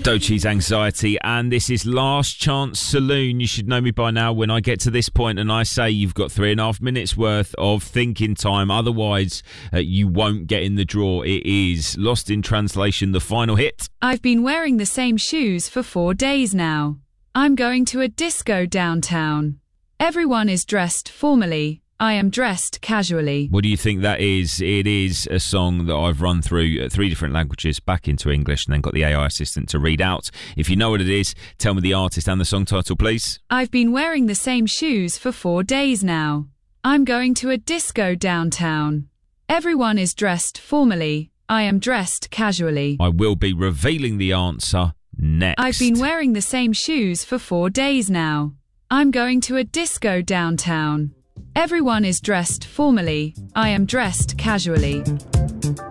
Doechie's Anxiety, and this is Last Chance Saloon. You should know me by now when I get to this point and I say you've got 3.5 minutes worth of thinking time, otherwise you won't get in the draw. It is Lost in Translation, the final hit. I've been wearing the same shoes for 4 days now. I'm going to a disco downtown. Everyone is dressed formally. I am dressed casually. What do you think that is? It is a song that I've run through 3 different languages back into English and then got the AI assistant to read out. If you know what it is, tell me the artist and the song title, please. I've been wearing the same shoes for 4 days now. I'm going to a disco downtown. Everyone is dressed formally. I am dressed casually. I will be revealing the answer next. I've been wearing the same shoes for 4 days now. I'm going to a disco downtown. Everyone is dressed formally. I am dressed casually.